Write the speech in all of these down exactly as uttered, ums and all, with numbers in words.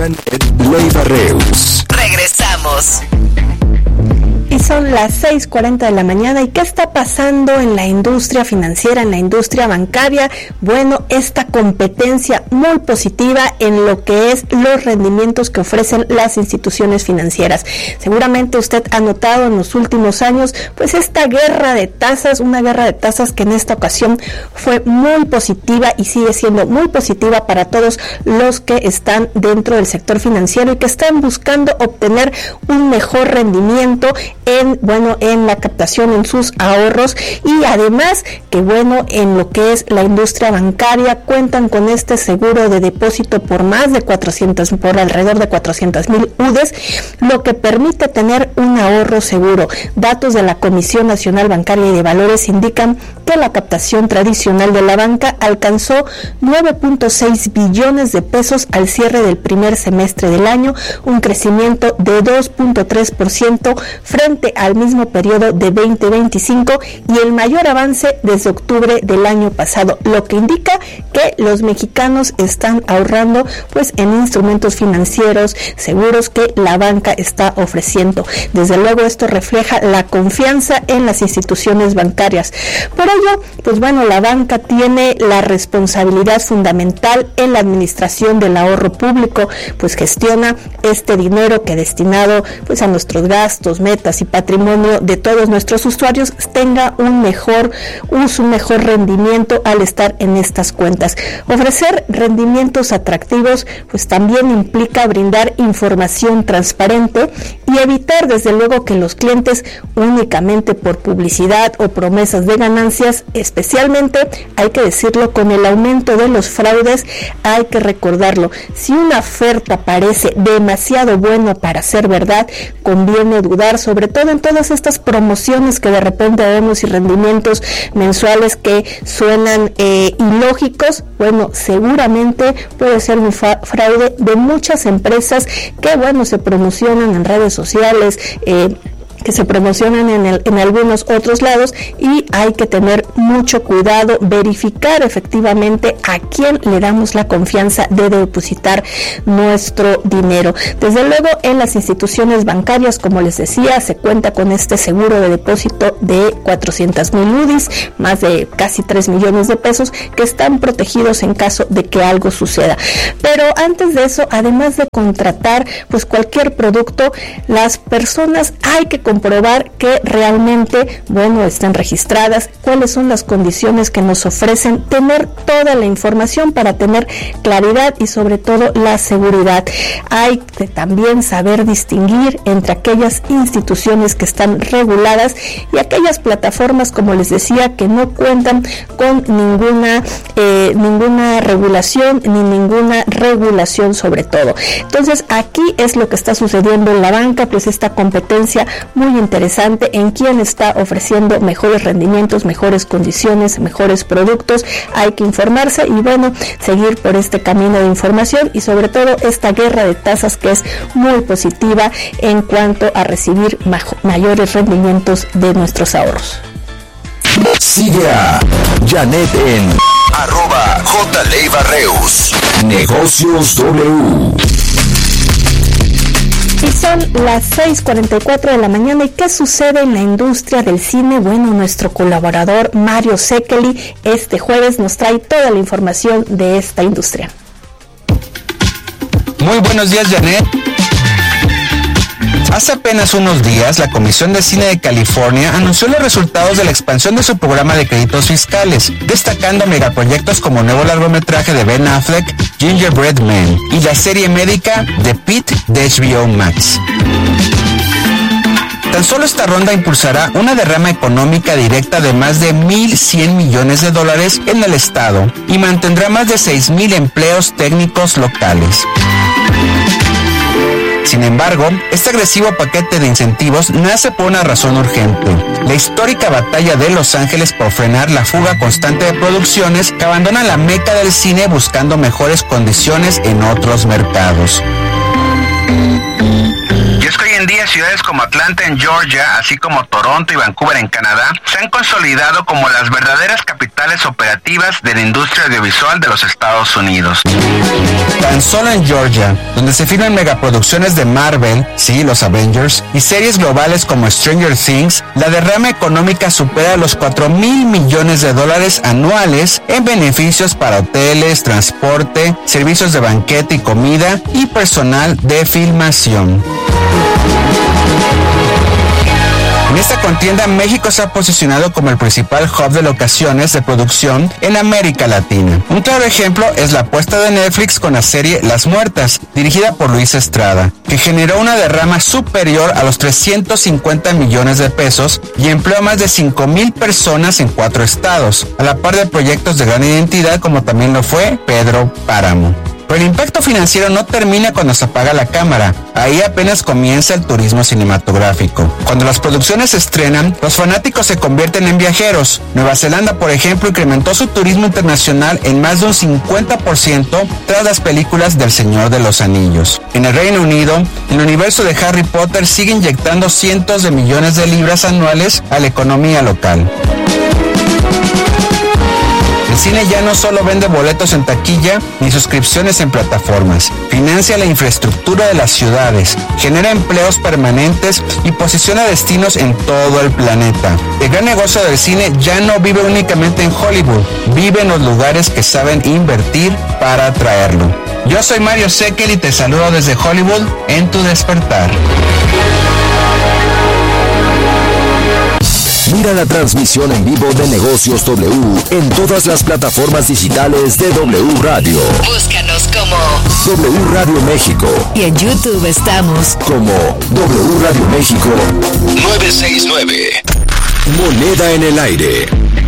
Janet Leiva Reus. Regresamos. Y son las seis cuarenta de la mañana. ¿Y qué está pasando en la industria financiera, en la industria bancaria? Bueno, esta competencia muy positiva en lo que es los rendimientos que ofrecen las instituciones financieras. Seguramente usted ha notado en los últimos años, pues esta guerra de tasas, una guerra de tasas que en esta ocasión fue muy positiva y sigue siendo muy positiva para todos los que están dentro del sector financiero y que están buscando obtener un mejor rendimiento en, bueno, en la captación, en sus ahorros, y además que, bueno, en lo que es la industria bancaria cuentan con este seguro de depósito por más de cuatrocientos, por alrededor de cuatrocientos mil U D Es, lo que permite tener un ahorro seguro. Datos de la Comisión Nacional Bancaria y de Valores indican que la captación tradicional de la banca alcanzó nueve punto seis billones de pesos al cierre del primer semestre del año, un crecimiento de dos punto tres por ciento frente al mismo periodo de veinte veinticinco y el mayor avance desde octubre del año pasado, lo que indica que los mexicanos están ahorrando pues en instrumentos financieros seguros que la banca está ofreciendo. Desde luego esto refleja la confianza en las instituciones bancarias. Por ello, pues bueno, la banca tiene la responsabilidad fundamental en la administración del ahorro público, pues gestiona este dinero que destinado pues a nuestros gastos, metas y patrimonio de todos nuestros usuarios tenga un mejor uso, un mejor rendimiento al estar en estas cuentas. Ofrecer rendimientos atractivos pues también implica brindar información transparente y evitar desde luego que los clientes únicamente por publicidad o promesas de ganancias, especialmente hay que decirlo con el aumento de los fraudes, hay que recordarlo, si una oferta parece demasiado buena para ser verdad, conviene dudar, sobre todo en todas estas promociones que de repente vemos y rendimientos mensuales que suenan eh, ilógicos. Bueno, seguramente puede ser un fa- fraude de muchas empresas que, bueno, se promocionan en redes sociales, eh, que se promocionan en, el, en algunos otros lados, y hay que tener mucho cuidado, verificar efectivamente a quién le damos la confianza de depositar nuestro dinero. Desde luego en las instituciones bancarias, como les decía, se cuenta con este seguro de depósito de cuatrocientos mil U D Es, más de casi tres millones de pesos, que están protegidos en caso de que algo suceda. Pero antes de eso, además de contratar pues cualquier producto, las personas hay que comprobar que realmente, bueno, están registradas, cuáles son las condiciones que nos ofrecen, tener toda la información para tener claridad y sobre todo la seguridad. Hay que también saber distinguir entre aquellas instituciones que están reguladas y aquellas plataformas, como les decía, que no cuentan con ninguna eh, ninguna regulación ni ninguna regulación sobre todo. Entonces aquí es lo que está sucediendo en la banca, pues esta competencia muy interesante en quién está ofreciendo mejores rendimientos, mejores condiciones, mejores productos. Hay que informarse y bueno, seguir por este camino de información y sobre todo esta guerra de tasas que es muy positiva en cuanto a recibir majo- mayores rendimientos de nuestros ahorros. Sigue a Janet en arroba J. Leiva Reus. Negocios W. Y son las seis cuarenta y cuatro de la mañana. ¿Y qué sucede en la industria del cine? Bueno, nuestro colaborador Mario Sekeli este jueves nos trae toda la información de esta industria. Muy buenos días, Janet. Hace apenas unos días, la Comisión de Cine de California anunció los resultados de la expansión de su programa de créditos fiscales, destacando megaproyectos como el nuevo largometraje de Ben Affleck, Gingerbread Man, y la serie médica The Pitt de H B O Max. Tan solo esta ronda impulsará una derrama económica directa de más de mil cien millones de dólares en el estado y mantendrá más de seis mil empleos técnicos locales. Sin embargo, este agresivo paquete de incentivos nace por una razón urgente: la histórica batalla de Los Ángeles por frenar la fuga constante de producciones que abandonan la meca del cine buscando mejores condiciones en otros mercados. Y es que hoy en día ciudades como Atlanta en Georgia, así como Toronto y Vancouver en Canadá, se han consolidado como las verdaderas capitales operativas de la industria audiovisual de los Estados Unidos. Tan Tan solo en Georgia, donde se filman megaproducciones de Marvel, sí, los Avengers, y series globales como Stranger Things, la derrama económica supera los cuatro mil millones de dólares anuales en beneficios para hoteles, transporte, servicios de banquete y comida y personal de filmación. En esta contienda, México se ha posicionado como el principal hub de locaciones de producción en América Latina. Un claro ejemplo es la apuesta de Netflix con la serie Las Muertas, dirigida por Luis Estrada, que generó una derrama superior a los trescientos cincuenta millones de pesos y empleó a más de cinco mil personas en cuatro estados, a la par de proyectos de gran identidad como también lo fue Pedro Páramo. Pero el impacto financiero no termina cuando se apaga la cámara, ahí apenas comienza el turismo cinematográfico. Cuando las producciones se estrenan, los fanáticos se convierten en viajeros. Nueva Zelanda, por ejemplo, incrementó su turismo internacional en más de un cincuenta por ciento tras las películas del Señor de los Anillos. En el Reino Unido, el universo de Harry Potter sigue inyectando cientos de millones de libras anuales a la economía local. El cine ya no solo vende boletos en taquilla ni suscripciones en plataformas, financia la infraestructura de las ciudades, genera empleos permanentes y posiciona destinos en todo el planeta. El gran negocio del cine ya no vive únicamente en Hollywood, vive en los lugares que saben invertir para atraerlo. Yo soy Mario Sekel y te saludo desde Hollywood en Tu Despertar. Mira la transmisión en vivo de Negocios W en todas las plataformas digitales de W Radio. Búscanos como W Radio México. Y en YouTube estamos como W Radio México novecientos sesenta y nueve. Moneda en el aire.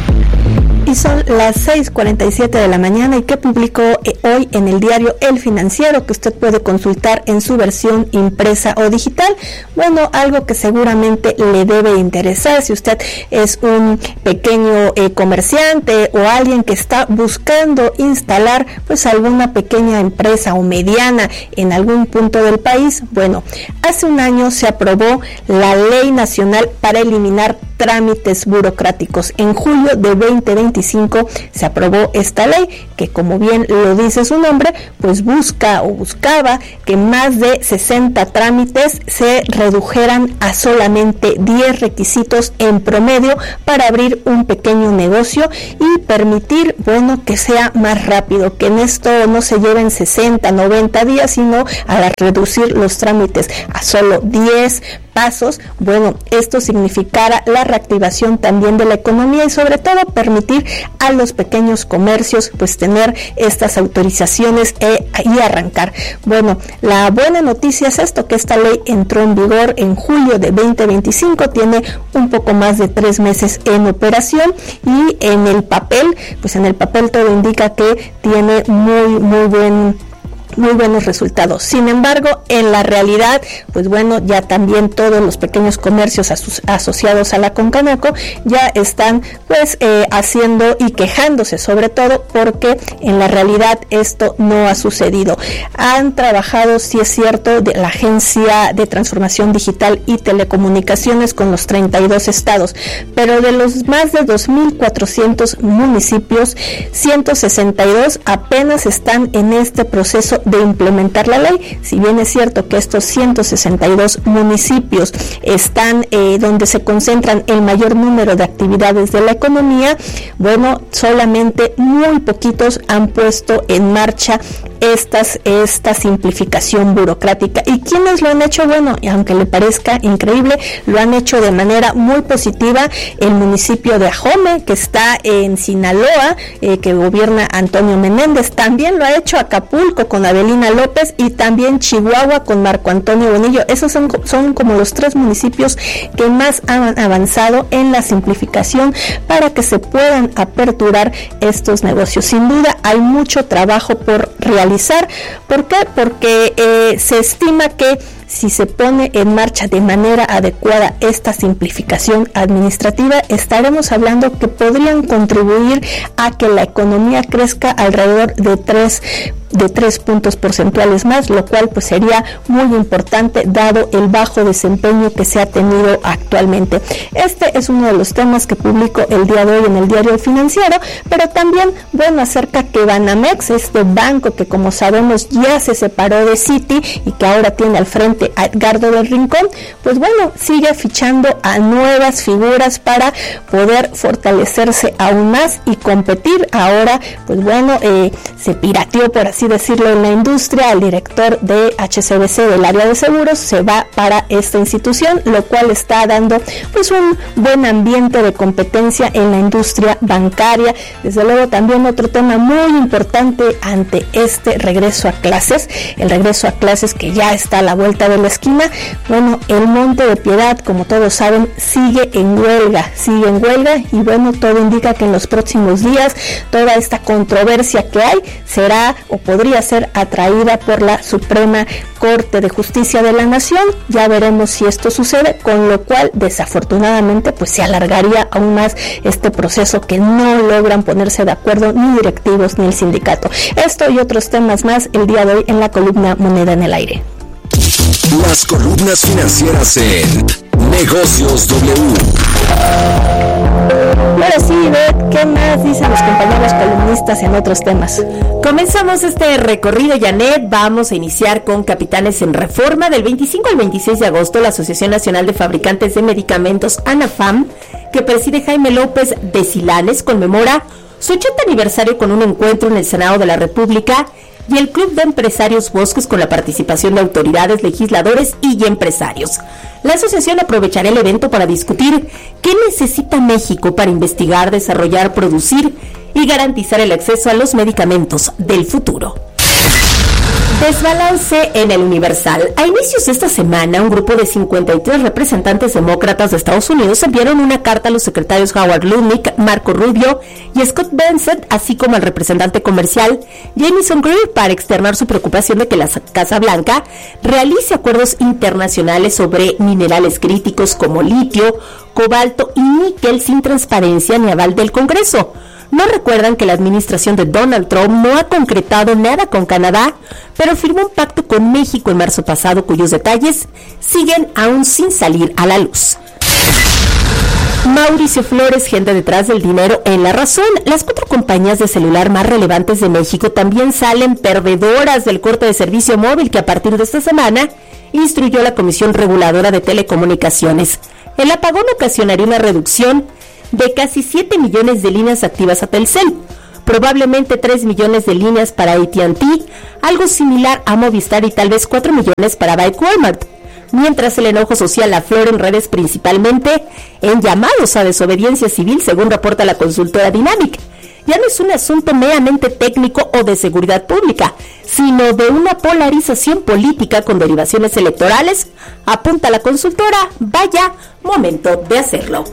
Y son las seis cuarenta y siete de la mañana y que publicó eh, hoy en el diario El Financiero, que usted puede consultar en su versión impresa o digital. Bueno, algo que seguramente le debe interesar si usted es un pequeño eh, comerciante o alguien que está buscando instalar pues alguna pequeña empresa o mediana en algún punto del país. Bueno, hace un año se aprobó la Ley Nacional para eliminar trámites burocráticos. En julio de veinte veinticinco se aprobó esta ley que, como bien lo dice su nombre, pues busca o buscaba que más de sesenta trámites se redujeran a solamente diez requisitos en promedio para abrir un pequeño negocio y permitir, bueno, que sea más rápido, que en esto no se lleven sesenta, noventa días, sino a reducir los trámites a solo diez pasos. Bueno, esto significara la reactivación también de la economía y sobre todo permitir a los pequeños comercios pues tener estas autorizaciones e, y arrancar. Bueno, la buena noticia es esto, que esta ley entró en vigor en julio de veinte veinticinco, tiene un poco más de tres meses en operación y en el papel, pues en el papel todo indica que tiene muy, muy buen muy buenos resultados. Sin embargo, en la realidad, pues bueno, ya también todos los pequeños comercios aso- asociados a la Concanaco ya están pues eh, haciendo y quejándose, sobre todo porque en la realidad esto no ha sucedido. Han trabajado, sí es cierto, de la Agencia de Transformación Digital y Telecomunicaciones con los treinta y dos estados, pero de los más de dos mil cuatrocientos municipios, ciento sesenta y dos apenas están en este proceso de implementar la ley. Si bien es cierto que estos ciento sesenta y dos municipios están eh, donde se concentran el mayor número de actividades de la economía, bueno, solamente muy poquitos han puesto en marcha estas, esta simplificación burocrática. ¿Y quiénes lo han hecho? Bueno, y aunque le parezca increíble, lo han hecho de manera muy positiva. El municipio de Ajome, que está en Sinaloa, eh, que gobierna Antonio Menéndez, también lo ha hecho Acapulco con Avelina López y también Chihuahua con Marco Antonio Bonillo. Esos son, son como los tres municipios que más han avanzado en la simplificación para que se puedan aperturar estos negocios. Sin duda hay mucho trabajo por realizar. ¿Por qué? Porque eh, se estima que si se pone en marcha de manera adecuada esta simplificación administrativa, estaremos hablando que podrían contribuir a que la economía crezca alrededor de tres de tres puntos porcentuales más, lo cual pues sería muy importante dado el bajo desempeño que se ha tenido actualmente. Este es uno de los temas que publico el día de hoy en el Diario Financiero, pero también, bueno, acerca que Banamex, este banco que como sabemos ya se separó de Citi y que ahora tiene al frente a Edgardo del Rincón, pues bueno, sigue fichando a nuevas figuras para poder fortalecerse aún más y competir. Ahora, pues bueno, eh, se pirateó, por así decirlo, en la industria. El director de H C B C del área de seguros se va para esta institución, lo cual está dando pues un buen ambiente de competencia en la industria bancaria. Desde luego también otro tema muy importante ante este regreso a clases, el regreso a clases que ya está a la vuelta de la esquina. Bueno, el Monte de Piedad, como todos saben, sigue en huelga, sigue en huelga y bueno, todo indica que en los próximos días toda esta controversia que hay será o podría ser atraída por la Suprema Corte de Justicia de la Nación. Ya veremos si esto sucede, con lo cual desafortunadamente pues se alargaría aún más este proceso que no logran ponerse de acuerdo ni directivos ni el sindicato. Esto y otros temas más el día de hoy en la columna Moneda en el Aire. Las columnas financieras en Negocios W. Ahora sí, Beth, ¿qué más dicen los compañeros columnistas en otros temas? Comenzamos este recorrido, Janet. Vamos a iniciar con Capitanes en Reforma. Del veinticinco al veintiséis de agosto, la Asociación Nacional de Fabricantes de Medicamentos, ANAFAM, que preside Jaime López de Silanes, conmemora su ochenta aniversario con un encuentro en el Senado de la República y el Club de Empresarios Bosques con la participación de autoridades, legisladores y empresarios. La asociación aprovechará el evento para discutir qué necesita México para investigar, desarrollar, producir y garantizar el acceso a los medicamentos del futuro. Desbalance en el Universal. A inicios de esta semana, un grupo de cincuenta y tres representantes demócratas de Estados Unidos enviaron una carta a los secretarios Howard Lutnick, Marco Rubio y Scott Bessent, así como al representante comercial Jamieson Greer, para externar su preocupación de que la Casa Blanca realice acuerdos internacionales sobre minerales críticos como litio, cobalto y níquel sin transparencia ni aval del Congreso. No recuerdan que la administración de Donald Trump no ha concretado nada con Canadá, pero firmó un pacto con México en marzo pasado, cuyos detalles siguen aún sin salir a la luz. Mauricio Flores, gente detrás del dinero en La Razón. Las cuatro compañías de celular más relevantes de México también salen perdedoras del corte de servicio móvil que a partir de esta semana instruyó la Comisión Reguladora de Telecomunicaciones. El apagón ocasionaría una reducción de casi siete millones de líneas activas a Telcel, probablemente tres millones de líneas para A T and T, algo similar a Movistar y tal vez cuatro millones para Bike Walmart, mientras el enojo social aflora en redes principalmente en llamados a desobediencia civil, según reporta la consultora Dynamic. Ya no es un asunto meramente técnico o de seguridad pública, sino de una polarización política con derivaciones electorales, apunta la consultora. Vaya momento de hacerlo.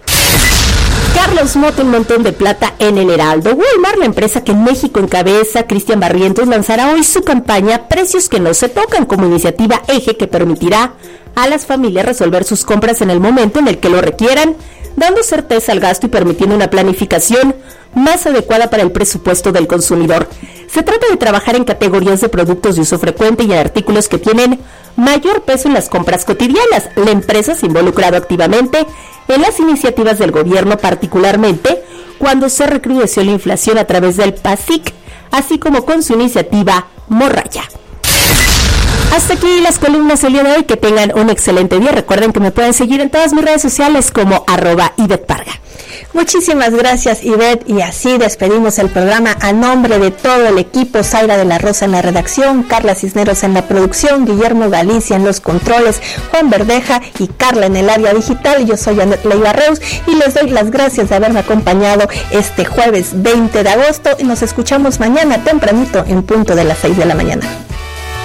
Carlos Mota, un montón de plata en el Heraldo. Walmart, la empresa que en México encabeza Cristian Barrientos, lanzará hoy su campaña Precios que no se tocan, como iniciativa eje que permitirá a las familias resolver sus compras en el momento en el que lo requieran, dando certeza al gasto y permitiendo una planificación más adecuada para el presupuesto del consumidor. Se trata de trabajar en categorías de productos de uso frecuente y en artículos que tienen mayor peso en las compras cotidianas. La empresa se ha involucrado activamente en las iniciativas del gobierno, particularmente cuando se recrudeció la inflación a través del PASIC, así como con su iniciativa Morraya. Hasta aquí las columnas del día de hoy. Que tengan un excelente día. Recuerden que me pueden seguir en todas mis redes sociales como arroba Ivette Parga. Muchísimas gracias, Ivette, y así despedimos el programa a nombre de todo el equipo. Zaira de la Rosa en la redacción, Carla Cisneros en la producción, Guillermo Galicia en los controles, Juan Verdeja y Carla en el área digital. Yo soy Janet Leiva Reus y les doy las gracias de haberme acompañado este jueves veinte de agosto y nos escuchamos mañana tempranito en punto de las seis de la mañana.